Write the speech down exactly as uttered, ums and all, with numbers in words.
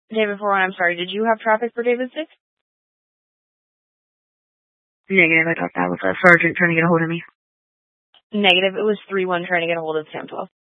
David four one, I'm sorry, did you have traffic for David six? Negative, I thought that was a sergeant trying to get a hold of me. Negative, it was three one trying to get a hold of Sam twelve.